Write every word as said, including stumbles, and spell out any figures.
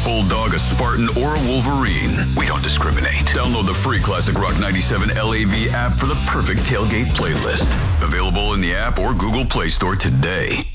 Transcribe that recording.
Bulldog, a Spartan, or a Wolverine. We don't discriminate. Download the free Classic Rock ninety-seven L A V app for the perfect tailgate playlist. Available in the app or Google Play Store today.